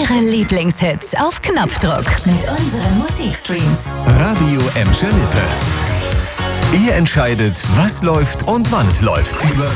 Eure Lieblingshits auf Knopfdruck mit unseren Musikstreams. Radio Emscher Lippe. Ihr entscheidet, was läuft und wann es läuft.